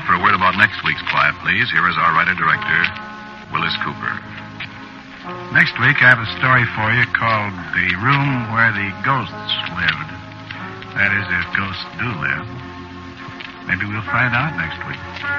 for a word about next week's Quiet Please, here is our writer-director, Willis Cooper. Next week, I have a story for you called The Room Where the Ghosts Lived. That is, if ghosts do live. Maybe we'll find out next week.